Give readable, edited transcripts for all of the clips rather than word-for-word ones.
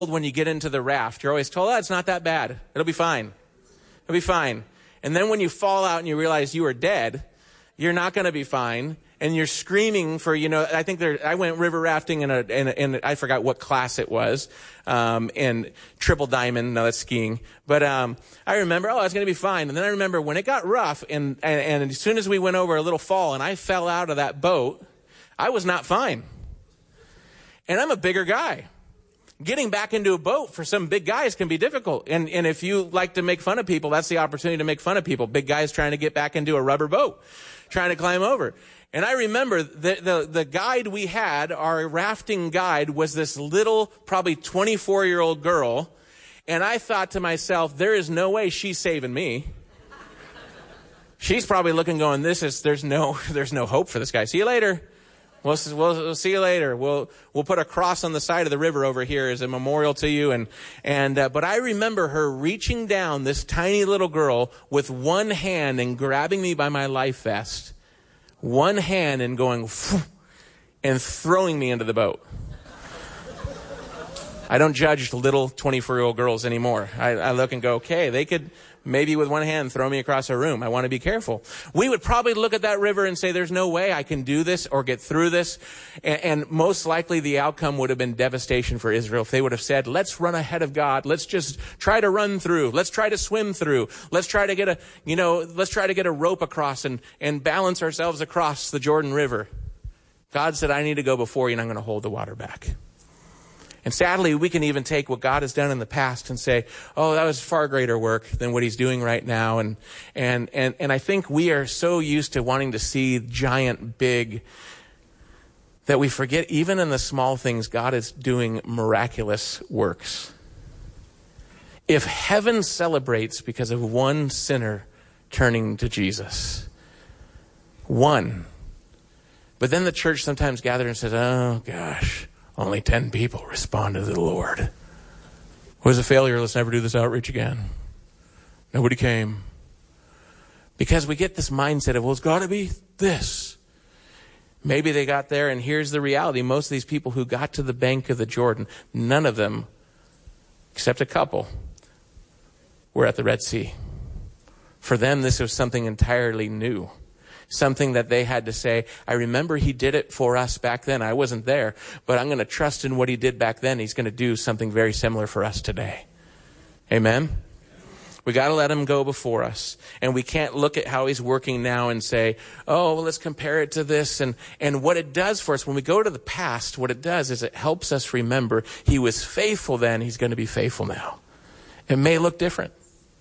when you get into the raft. You're always told, oh, it's not that bad. It'll be fine. It'll be fine. And then when you fall out and you realize you are dead, you're not going to be fine. And you're screaming for, I went river rafting in I forgot what class it was, in Triple Diamond. No, that's skiing. But I remember, it's going to be fine. And then I remember when it got rough, and as soon as we went over a little fall and I fell out of that boat, I was not fine. And I'm a bigger guy. Getting back into a boat for some big guys can be difficult. And if you like to make fun of people, that's the opportunity to make fun of people. Big guys trying to get back into a rubber boat, trying to climb over. And I remember the guide we had, our rafting guide, was this little, probably 24-year-old girl. And I thought to myself, there is no way she's saving me. She's probably looking going, there's no hope for this guy. See you later. We'll see you later. We'll put a cross on the side of the river over here as a memorial to you. But I remember her reaching down, this tiny little girl, with one hand and grabbing me by my life vest. One hand and going, and throwing me into the boat. I don't judge little 24-year-old girls anymore. I look and go, okay, they could maybe with one hand throw me across a room. I want to be careful. We would probably look at that river and say, there's no way I can do this or get through this. And most likely the outcome would have been devastation for Israel if they would have said, let's run ahead of God. Let's just try to run through. Let's try to swim through. Let's try to get a rope across and balance ourselves across the Jordan River. God said, I need to go before you and I'm going to hold the water back. And sadly, we can even take what God has done in the past and say, oh, that was far greater work than what he's doing right now. And I think we are so used to wanting to see giant, big, that we forget even in the small things, God is doing miraculous works. If heaven celebrates because of one sinner turning to Jesus, one, but then the church sometimes gathers and says, oh gosh, only 10 people responded to the Lord. It was a failure. Let's never do this outreach again. Nobody came. Because we get this mindset of, well, it's got to be this. Maybe they got there, and here's the reality. Most of these people who got to the bank of the Jordan, none of them, except a couple, were at the Red Sea. For them, this was something entirely new. Something that they had to say, I remember he did it for us back then. I wasn't there, but I'm going to trust in what he did back then. He's going to do something very similar for us today. Amen? We got to let him go before us. And we can't look at how he's working now and say, oh, well, let's compare it to this. And what it does for us, when we go to the past, what it does is it helps us remember he was faithful then, he's going to be faithful now. It may look different.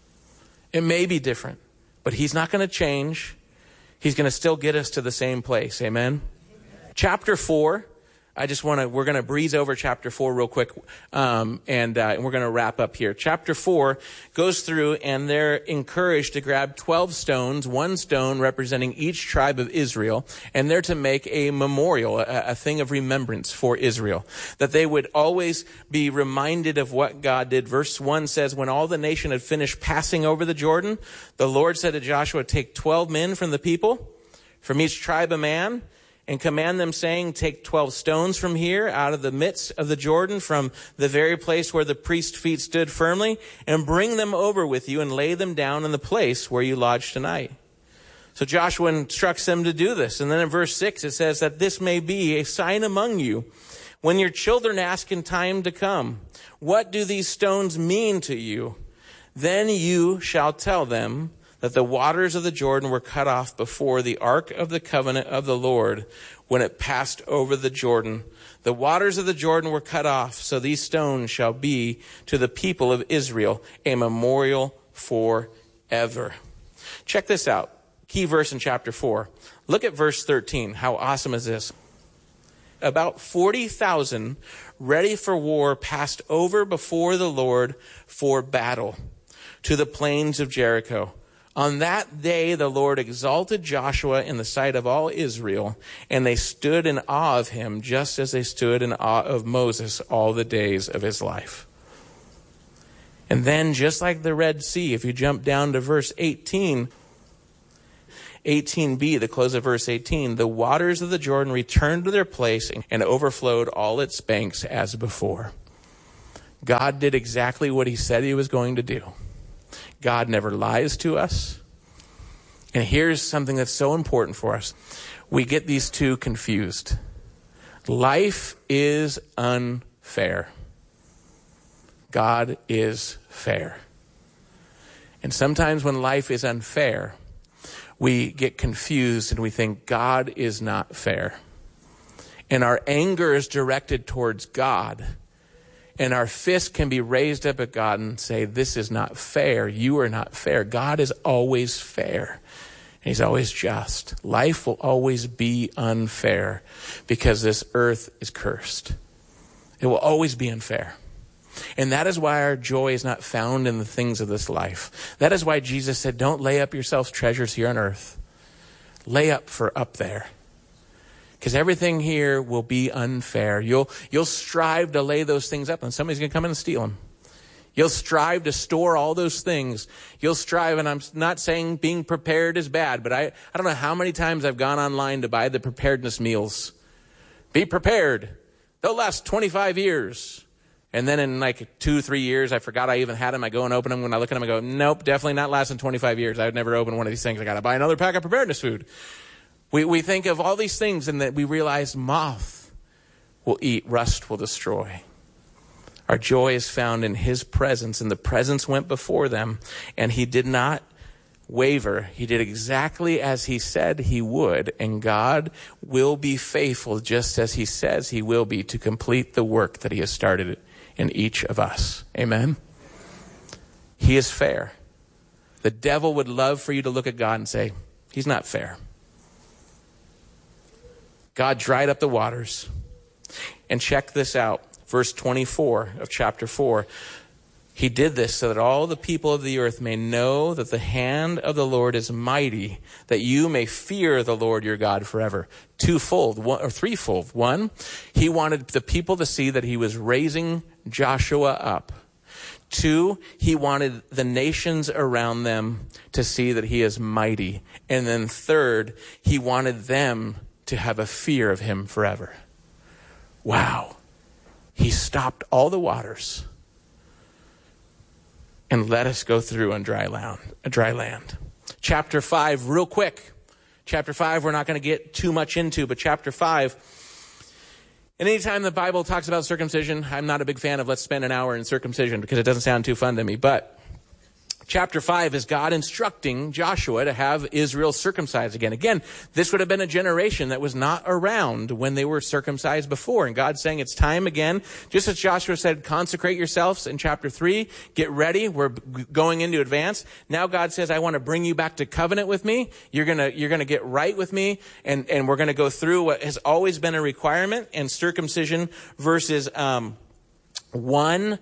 It may be different, but he's not going to change. He's going to still get us to the same place. Amen? Chapter 4. We're going to breeze over chapter 4 real quick. And we're going to wrap up here. Chapter 4 goes through and they're encouraged to grab 12 stones, one stone representing each tribe of Israel. And they're to make a memorial, a thing of remembrance for Israel. That they would always be reminded of what God did. Verse 1 says, when all the nation had finished passing over the Jordan, the Lord said to Joshua, take 12 men from the people, from each tribe a man, and command them, saying, take 12 stones from here out of the midst of the Jordan, from the very place where the priest's feet stood firmly, and bring them over with you and lay them down in the place where you lodge tonight. So Joshua instructs them to do this. And then in verse 6, it says that this may be a sign among you when your children ask in time to come, what do these stones mean to you? Then you shall tell them that the waters of the Jordan were cut off before the ark of the covenant of the Lord when it passed over the Jordan. The waters of the Jordan were cut off, so these stones shall be to the people of Israel a memorial forever. Check this out. Key verse in chapter 4. Look at verse 13. How awesome is this? About 40,000 ready for war passed over before the Lord for battle to the plains of Jericho. On that day, the Lord exalted Joshua in the sight of all Israel, and they stood in awe of him, just as they stood in awe of Moses all the days of his life. And then, just like the Red Sea, if you jump down to verse 18, 18b, the close of verse 18, the waters of the Jordan returned to their place and overflowed all its banks as before. God did exactly what he said he was going to do. God never lies to us. And here's something that's so important for us. We get these two confused. Life is unfair. God is fair. And sometimes when life is unfair, we get confused and we think God is not fair. And our anger is directed towards God. And our fist can be raised up at God and say, this is not fair. You are not fair. God is always fair. And he's always just. Life will always be unfair because this earth is cursed. It will always be unfair. And that is why our joy is not found in the things of this life. That is why Jesus said, don't lay up yourselves treasures here on earth. Lay up for up there. Because everything here will be unfair. You'll strive to lay those things up, and somebody's going to come in and steal them. You'll strive to store all those things. You'll strive, and I'm not saying being prepared is bad, but I don't know how many times I've gone online to buy the preparedness meals. Be prepared. They'll last 25 years. And then in like 2-3 years, I forgot I even had them. I go and open them. When I look at them, I go, nope, definitely not lasting 25 years. I would never open one of these things. I got to buy another pack of preparedness food. We think of all these things and that we realize moth will eat, rust will destroy. Our joy is found in his presence, and the presence went before them, and he did not waver. He did exactly as he said he would, and God will be faithful just as he says he will be to complete the work that he has started in each of us. Amen? He is fair. The devil would love for you to look at God and say, he's not fair. God dried up the waters. And check this out. Verse 24 of chapter 4. He did this so that all the people of the earth may know that the hand of the Lord is mighty, that you may fear the Lord your God forever. Threefold. One, he wanted the people to see that he was raising Joshua up. 2, he wanted the nations around them to see that he is mighty. And then 3rd, he wanted them to have a fear of him forever. Wow. He stopped all the waters and let us go through on dry land. Chapter 5, real quick. Chapter 5, we're not going to get too much into, but chapter 5, and anytime the Bible talks about circumcision, I'm not a big fan of let's spend an hour in circumcision because it doesn't sound too fun to me, but chapter 5 is God instructing Joshua to have Israel circumcised again. Again, this would have been a generation that was not around when they were circumcised before. And God's saying it's time again. Just as Joshua said, consecrate yourselves in chapter 3. Get ready. We're going into advance. Now God says, I want to bring you back to covenant with me. You're going to get right with me. And we're going to go through what has always been a requirement. And circumcision verses 1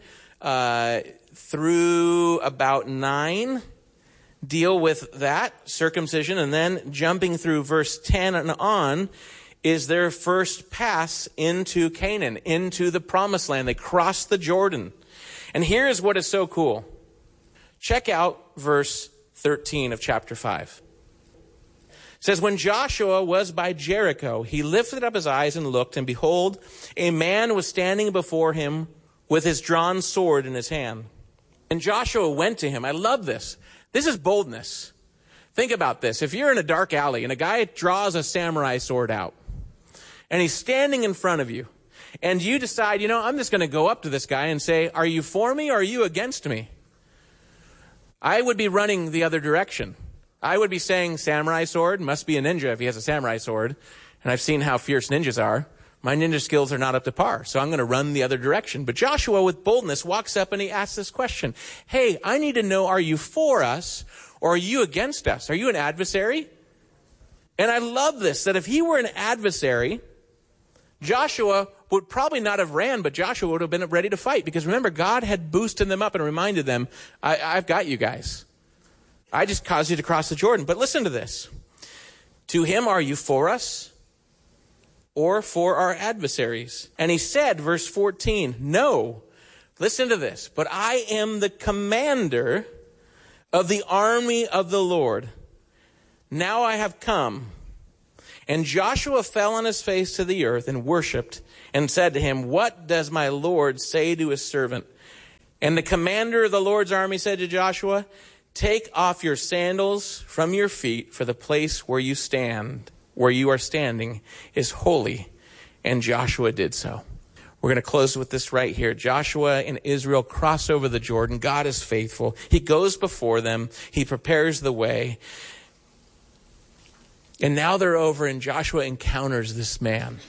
through about 9 deal with that circumcision, and then jumping through verse 10 and on is their first pass into Canaan, into the promised land. They cross the Jordan. And here's what is so cool. Check out verse 13 of chapter 5. It says, when Joshua was by Jericho, he lifted up his eyes and looked, and behold, a man was standing before him with his drawn sword in his hand. And Joshua went to him. I love this. This is boldness. Think about this. If you're in a dark alley and a guy draws a samurai sword out and he's standing in front of you and you decide, I'm just going to go up to this guy and say, are you for me or are you against me? I would be running the other direction. I would be saying samurai sword, must be a ninja if he has a samurai sword. And I've seen how fierce ninjas are. My ninja skills are not up to par, so I'm going to run the other direction. But Joshua, with boldness, walks up and he asks this question. Hey, I need to know, are you for us or are you against us? Are you an adversary? And I love this, that if he were an adversary, Joshua would probably not have ran, but Joshua would have been ready to fight. Because remember, God had boosted them up and reminded them, I've got you guys. I just caused you to cross the Jordan. But listen to this. To him, are you for us or for our adversaries? And he said, verse 14, no, listen to this, but I am the commander of the army of the Lord. Now I have come. And Joshua fell on his face to the earth and worshipped and said to him, what does my Lord say to his servant? And the commander of the Lord's army said to Joshua, take off your sandals from your feet, for the place where you are standing is holy. And Joshua did so. We're going to close with this right here. Joshua and Israel cross over the Jordan. God is faithful. He goes before them. He prepares the way. And now they're over, and Joshua encounters this man.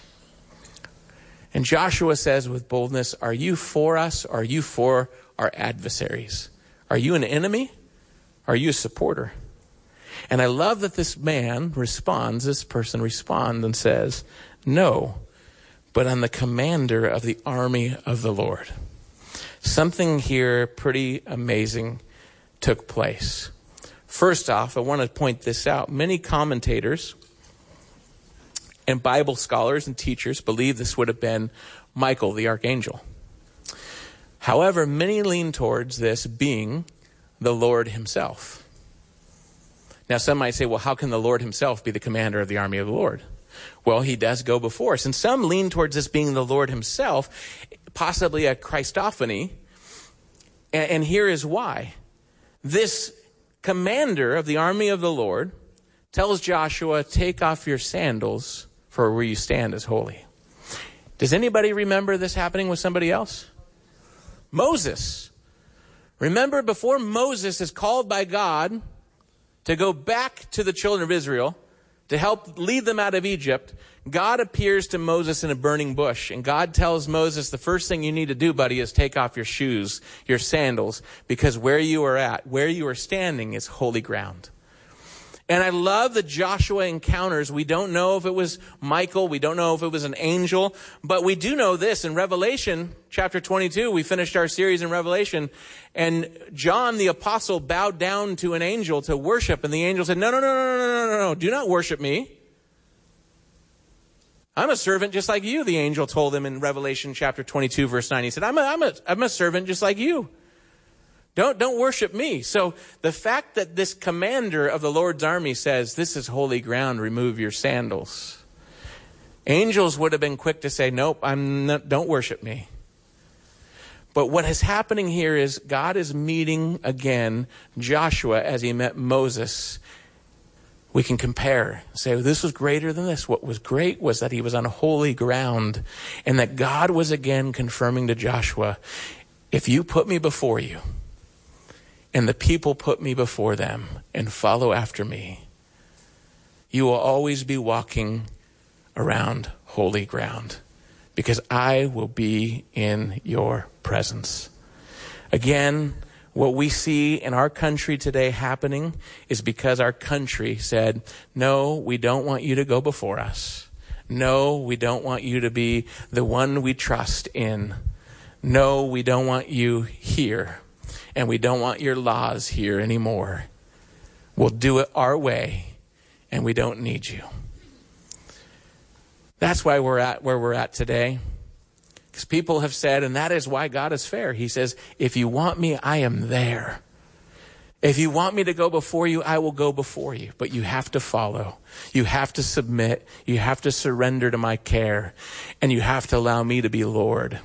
And Joshua says with boldness, are you for us? Or are you for our adversaries? Are you an enemy? Are you a supporter? And I love that this person responds and says, no, but I'm the commander of the army of the Lord. Something here pretty amazing took place. First off, I want to point this out. Many commentators and Bible scholars and teachers believe this would have been Michael, the archangel. However, many lean towards this being the Lord himself. Now, some might say, well, how can the Lord himself be the commander of the army of the Lord? Well, he does go before us. And some lean towards this being the Lord himself, possibly a Christophany. And here is why. This commander of the army of the Lord tells Joshua, take off your sandals, for where you stand is holy. Does anybody remember this happening with somebody else? Moses. Remember, before Moses is called by God to go back to the children of Israel to help lead them out of Egypt, God appears to Moses in a burning bush. And God tells Moses, the first thing you need to do, buddy, is take off your shoes, your sandals, because where you are standing is holy ground. And I love the Joshua encounters. We don't know if it was Michael. We don't know if it was an angel. But we do know this. In Revelation chapter 22, we finished our series in Revelation. And John the apostle bowed down to an angel to worship. And the angel said, no, do not worship me. I'm a servant just like you, the angel told him in Revelation chapter 22, verse 9. He said, I'm a servant just like you. Don't worship me. So the fact that this commander of the Lord's army says, this is holy ground, remove your sandals. Angels would have been quick to say, nope, don't worship me. But what is happening here is God is meeting again Joshua as he met Moses. We can compare, say, this was greater than this. What was great was that he was on holy ground, and that God was again confirming to Joshua, if you put me before you, and the people put me before them and follow after me, you will always be walking around holy ground, because I will be in your presence. Again, what we see in our country today happening is because our country said, no, we don't want you to go before us. No, we don't want you to be the one we trust in. No, we don't want you here. And we don't want your laws here anymore. We'll do it our way, and we don't need you. That's why we're at where we're at today. Because people have said, and that is why God is fair. He says, if you want me, I am there. If you want me to go before you, I will go before you. But you have to follow. You have to submit. You have to surrender to my care. And you have to allow me to be Lord.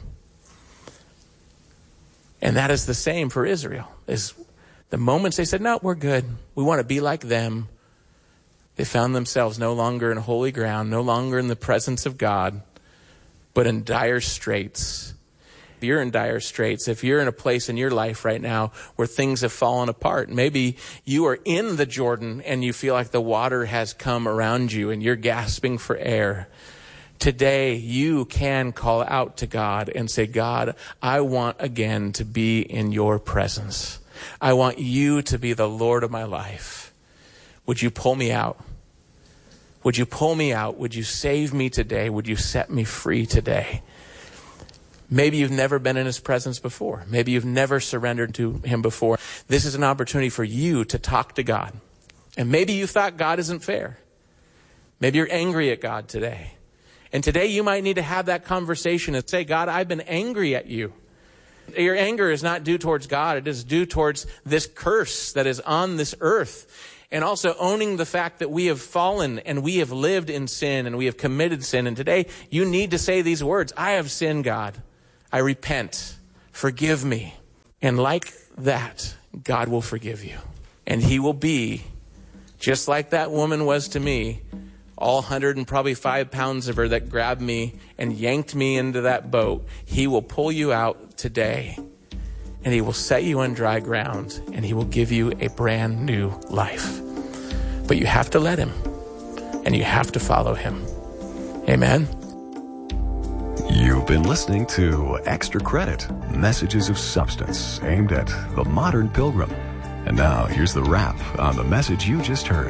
And that is the same for Israel. Is the moments they said, no, we're good. We want to be like them. They found themselves no longer in holy ground, no longer in the presence of God, but in dire straits. If you're in dire straits, if you're in a place in your life right now where things have fallen apart, maybe you are in the Jordan and you feel like the water has come around you and you're gasping for air. Today, you can call out to God and say, God, I want again to be in your presence. I want you to be the Lord of my life. Would you pull me out? Would you pull me out? Would you save me today? Would you set me free today? Maybe you've never been in his presence before. Maybe you've never surrendered to him before. This is an opportunity for you to talk to God. And maybe you thought God isn't fair. Maybe you're angry at God today. And today you might need to have that conversation and say, God, I've been angry at you. Your anger is not due towards God. It is due towards this curse that is on this earth. And also owning the fact that we have fallen and we have lived in sin and we have committed sin. And today you need to say these words. I have sinned, God. I repent. Forgive me. And like that, God will forgive you. And he will be, just like that woman was to me, all 105 pounds of her that grabbed me and yanked me into that boat. He will pull you out today, and he will set you on dry ground, and he will give you a brand new life. But you have to let him, and you have to follow him. Amen. You've been listening to Extra Credit, messages of substance aimed at the modern pilgrim. And now here's the wrap on the message you just heard.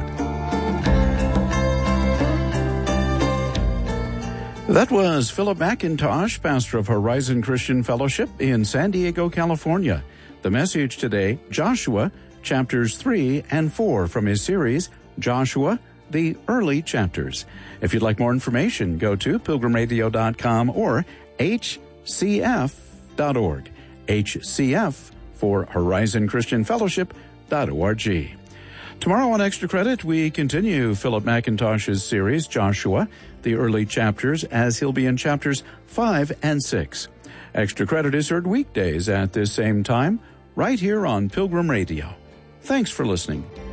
That was Philip McIntosh, pastor of Horizon Christian Fellowship in San Diego, California. The message today, Joshua, chapters 3 and 4 from his series, Joshua, the Early Chapters. If you'd like more information, go to pilgrimradio.com or hcf.org. HCF for Horizon Christian Fellowship.org. Tomorrow on Extra Credit, we continue Philip McIntosh's series, Joshua, the Early Chapters, as he'll be in chapters 5 and 6. Extra Credit is heard weekdays at this same time, right here on Pilgrim Radio. Thanks for listening.